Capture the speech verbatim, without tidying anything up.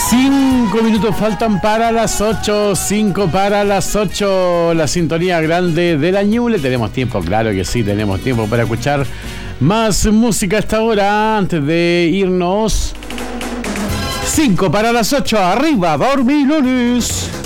Cinco minutos faltan para las ocho, cinco para las ocho, la sintonía grande de la Ñuble. Tenemos tiempo, claro que sí, tenemos tiempo para escuchar más música a esta hora antes de irnos. Cinco para las ocho, arriba, dormilones.